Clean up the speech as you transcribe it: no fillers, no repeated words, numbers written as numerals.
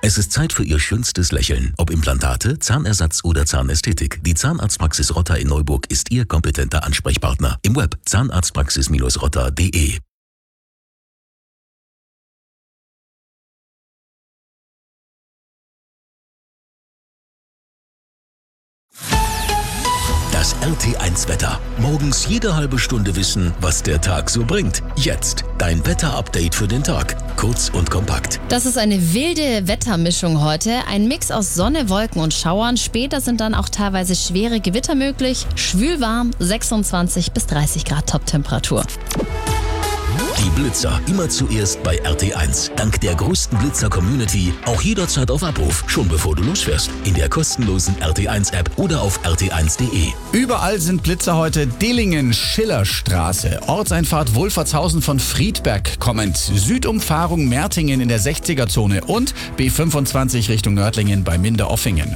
Es ist Zeit für Ihr schönstes Lächeln. Ob Implantate, Zahnersatz oder Zahnästhetik. Die Zahnarztpraxis Rotter in Neuburg ist Ihr kompetenter Ansprechpartner. Im Web zahnarztpraxis-rotter.de. Das RT1 Wetter. Morgens jede halbe Stunde wissen, was der Tag so bringt. Jetzt dein Wetter-Update für den Tag. Kurz und kompakt. Das ist eine wilde Wettermischung heute. Ein Mix aus Sonne, Wolken und Schauern. Später sind dann auch teilweise schwere Gewitter möglich. Schwülwarm, 26 bis 30 Grad Toptemperatur. Die Blitzer immer zuerst bei RT1. Dank der größten Blitzer-Community auch jederzeit auf Abruf, schon bevor du losfährst. In der kostenlosen RT1-App oder auf rt1.de. Überall sind Blitzer heute. Dillingen, Schillerstraße, Ortseinfahrt Wolfertshausen von Friedberg kommend, Südumfahrung Mertingen in der 60er-Zone und B25 Richtung Nördlingen bei Minderoffingen.